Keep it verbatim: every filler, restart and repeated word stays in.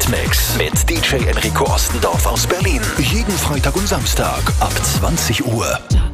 Hit-Mix mit D J Enrico Ostendorf aus Berlin. Jeden Freitag und Samstag ab zwanzig Uhr.